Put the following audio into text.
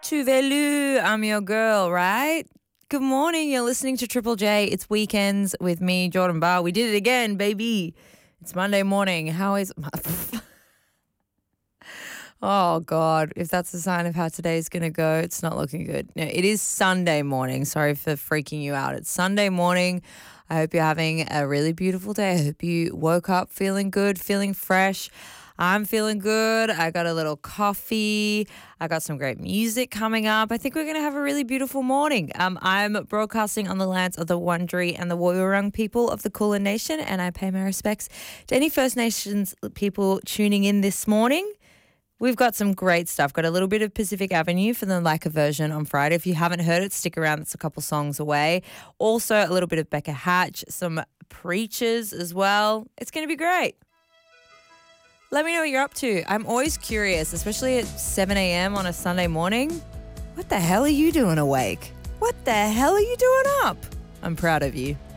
tu Velu. I'm your girl, right? Good morning. You're listening to Triple J. It's weekends with me, Jordan Barr. We did it again, baby. It's Monday morning. How is... Oh, God. If that's a sign of how today's going to go, it's not looking good. No, it is Sunday morning. Sorry for freaking you out. It's Sunday morning. I hope you're having a really beautiful day. I hope you woke up feeling good, feeling fresh. I'm feeling good. I got a little coffee. I got some great music coming up. I think we're going to have a really beautiful morning. I'm broadcasting on the lands of the Wurundjeri and the Woiwurrung people of the Kulin Nation, and I pay my respects to any First Nations people tuning in this morning. We've got some great stuff. Got a little bit of Pacific Avenue for the Like a version on Friday. If you haven't heard it, stick around. It's a couple songs away. Also, a little bit of Becca Hatch, some Preachers as well. It's going to be great. Let me know what you're up to. I'm always curious, especially at 7 a.m. on a Sunday morning. What the hell are you doing awake? What the hell are you doing up? I'm proud of you.